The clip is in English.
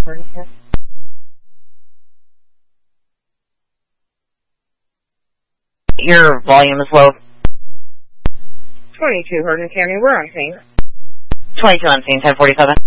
Your volume is low. 22 Hardin County, we're on scene. 22 on scene, 1047.